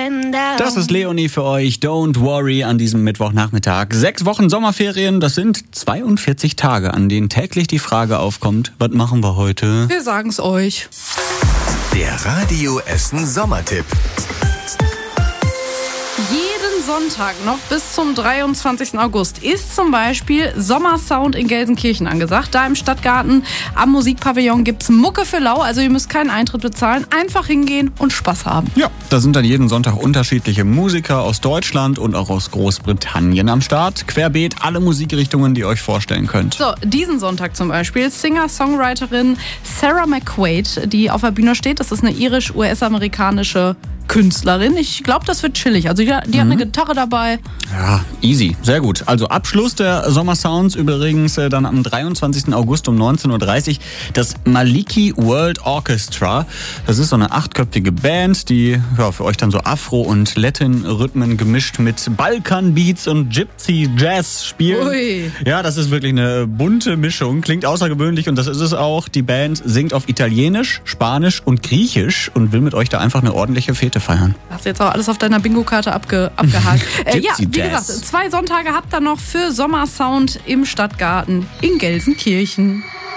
going down. Das ist Leonie für euch. Don't worry an diesem Mittwochnachmittag. 6 Wochen Sommerferien, das sind 42 Tage, an denen täglich die Frage aufkommt, was machen wir heute? Wir sagen's euch. Der Radio Essen Sommertipp. Jeden Sonntag noch bis zum 23. August ist zum Beispiel Sommersound in Gelsenkirchen angesagt. Da im Stadtgarten am Musikpavillon gibt's Mucke für lau, also ihr müsst keinen Eintritt bezahlen, einfach hingehen und Spaß haben. Ja, da sind dann jeden Sonntag unterschiedliche Musiker aus Deutschland und auch aus Großbritannien am Start. Querbeet alle Musikrichtungen, die ihr euch vorstellen könnt. So, diesen Sonntag zum Beispiel Singer-Songwriterin Sarah McQuaid, die auf der Bühne steht. Das ist eine irisch-US-amerikanische Künstlerin. Ich glaube, das wird chillig. Also die hat eine Gitarre dabei. Ja, easy. Sehr gut. Also Abschluss der Sommersounds übrigens dann am 23. August um 19.30 Uhr das Maliki World Orchestra. Das ist so eine 8-köpfige Band, die für euch dann so Afro- und Latin-Rhythmen gemischt mit Balkan-Beats und Gypsy-Jazz spielen. Ui. Ja, das ist wirklich eine bunte Mischung. Klingt außergewöhnlich und das ist es auch. Die Band singt auf Italienisch, Spanisch und Griechisch und will mit euch da einfach eine ordentliche Fete feiern. Hast du jetzt auch alles auf deiner Bingo-Karte abgehakt. Ja, wie gesagt, 2 Sonntage habt ihr noch für Sommersound im Stadtgarten in Gelsenkirchen.